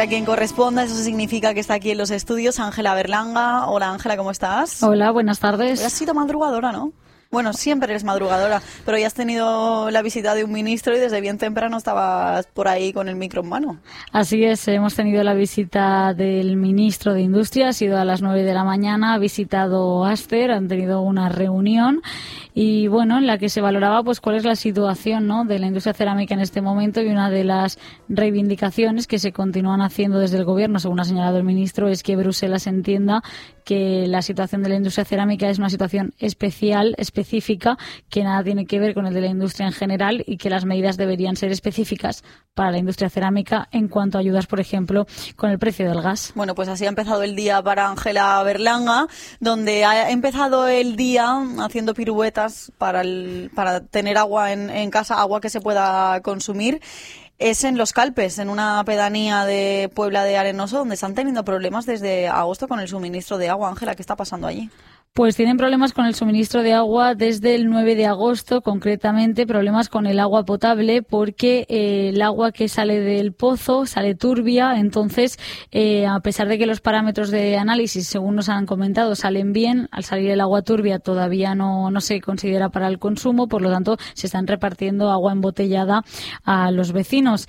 a quien corresponda. Eso significa que está aquí en los estudios Ángela Berlanga. Hola Ángela, ¿cómo estás? Hola, buenas tardes. Hoy has sido madrugadora, ¿no? Bueno, siempre eres madrugadora, pero ya has tenido la visita de un ministro y desde bien temprano estabas por ahí con el micro en mano. Así es, hemos tenido la visita del ministro de Industria, ha sido a las 9 de la mañana, ha visitado Aster, han tenido una reunión y bueno, en la que se valoraba pues cuál es la situación, ¿no?, de la industria cerámica en este momento, y una de las reivindicaciones que se continúan haciendo desde el gobierno, según ha señalado el ministro, es que Bruselas entienda que la situación de la industria cerámica es una situación específica, que nada tiene que ver con el de la industria en general, y que las medidas deberían ser específicas para la industria cerámica en cuanto a ayudas, por ejemplo, con el precio del gas. Bueno, pues así ha empezado el día para Ángela Berlanga, donde ha empezado el día haciendo piruetas para tener agua en casa, agua que se pueda consumir. Es en Los Calpes, en una pedanía de Puebla de Arenoso, donde están teniendo problemas desde agosto con el suministro de agua. Ángela, ¿qué está pasando allí? Pues tienen problemas con el suministro de agua desde el 9 de agosto, concretamente problemas con el agua potable, porque el agua que sale del pozo sale turbia. Entonces, a pesar de que los parámetros de análisis, según nos han comentado, salen bien, al salir el agua turbia todavía no se considera para el consumo, por lo tanto se están repartiendo agua embotellada a los vecinos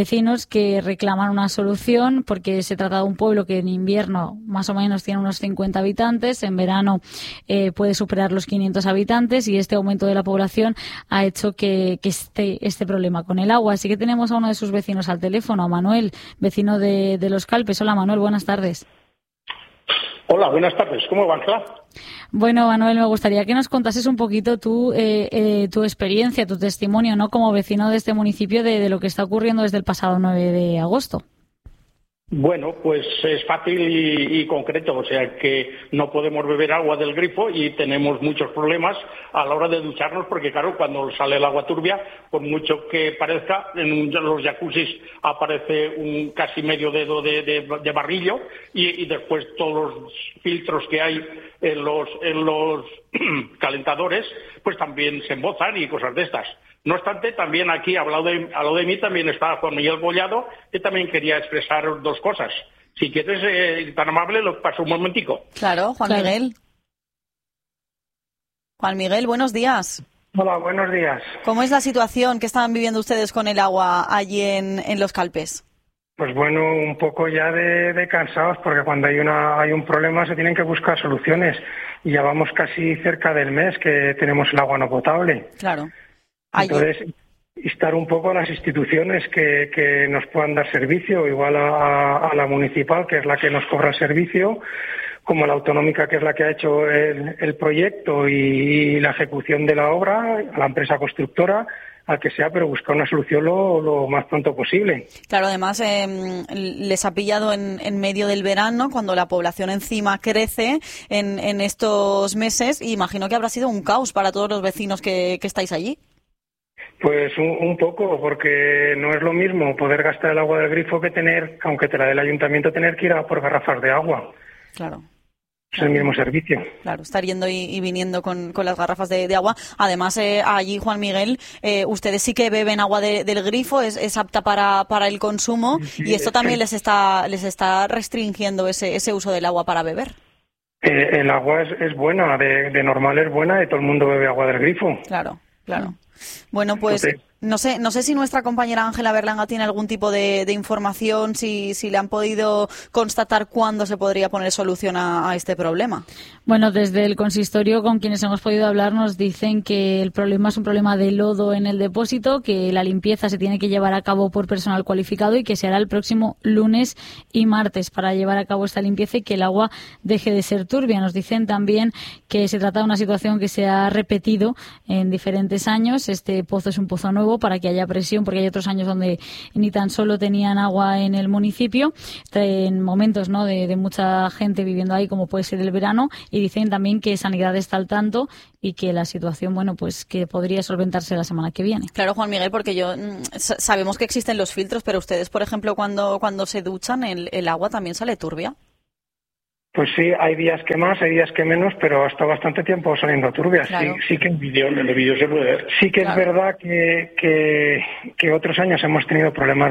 que reclaman una solución, porque se trata de un pueblo que en invierno más o menos tiene unos 50 habitantes, en verano puede superar los 500 habitantes, y este aumento de la población ha hecho que esté este problema con el agua. Así que tenemos a uno de sus vecinos al teléfono, a Manuel, vecino de Los Calpes. Hola Manuel, buenas tardes. Hola, buenas tardes. ¿Cómo va, Ángela? Bueno, Manuel, me gustaría que nos contases un poquito tu experiencia, tu testimonio, ¿no?, como vecino de este municipio, de lo que está ocurriendo desde el pasado 9 de agosto. Bueno, pues es fácil y concreto, o sea que no podemos beber agua del grifo y tenemos muchos problemas a la hora de ducharnos, porque claro, cuando sale el agua turbia, por mucho que parezca, en los jacuzzis aparece un casi medio dedo de barrillo, y después todos los filtros que hay en los calentadores pues también se embozan y cosas de estas. No obstante, también aquí, a lo de mí, también está Juan Miguel Bollado, que también quería expresar dos cosas. Si quieres, tan amable, lo paso un momentico. Claro, Juan Miguel. Juan Miguel, buenos días. Hola, buenos días. ¿Cómo es la situación que están viviendo ustedes con el agua allí en Los Calpes? Pues bueno, un poco ya de cansados, porque cuando hay un problema se tienen que buscar soluciones, y ya vamos casi cerca del mes que tenemos el agua no potable. Claro. Entonces, instar un poco a las instituciones que nos puedan dar servicio, igual a la municipal, que es la que nos cobra el servicio, como la autonómica, que es la que ha hecho el proyecto y la ejecución de la obra, a la empresa constructora, al que sea, pero buscar una solución lo más pronto posible. Claro, además les ha pillado en medio del verano, cuando la población encima crece en estos meses, y imagino que habrá sido un caos para todos los vecinos que estáis allí. Pues un poco, porque no es lo mismo poder gastar el agua del grifo que tener, aunque te la dé el ayuntamiento, tener que ir a por garrafas de agua. Claro. Es el mismo servicio. Claro, estar yendo y viniendo con las garrafas de agua. Además, allí, Juan Miguel, ustedes sí que beben agua del grifo, es apta para el consumo, sí, y esto también les está restringiendo ese uso del agua para beber. El agua es buena, de normal es buena, y todo el mundo bebe agua del grifo. Claro. Bueno, pues no sé si nuestra compañera Ángela Berlanga tiene algún tipo de información, si le han podido constatar cuándo se podría poner solución a este problema. Bueno, desde el consistorio con quienes hemos podido hablar nos dicen que el problema es un problema de lodo en el depósito, que la limpieza se tiene que llevar a cabo por personal cualificado y que se hará el próximo lunes y martes para llevar a cabo esta limpieza y que el agua deje de ser turbia. Nos dicen también que se trata de una situación que se ha repetido en diferentes años. Este pozo es un pozo nuevo para que haya presión, porque hay otros años donde ni tan solo tenían agua en el municipio, en momentos, ¿no?, de mucha gente viviendo ahí, como puede ser el verano, y dicen también que Sanidad está al tanto y que la situación, bueno, pues que podría solventarse la semana que viene. Claro, Juan Miguel, porque sabemos que existen los filtros, pero ustedes, por ejemplo, cuando se duchan, el agua también sale turbia. Pues sí, hay días que más, hay días que menos, pero hasta bastante tiempo saliendo turbia. Claro. Sí que en el vídeo se puede ver. Sí que claro. Es verdad que otros años hemos tenido problemas